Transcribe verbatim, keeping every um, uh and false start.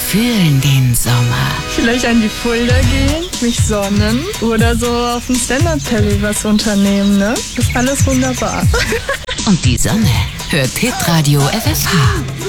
fühlen den Sommer. Vielleicht an die Fulda gehen, mich sonnen oder so auf dem Stand-Up-Paddle was unternehmen, ne? Das ist alles wunderbar. Und die Sonne hört Hitradio F F H.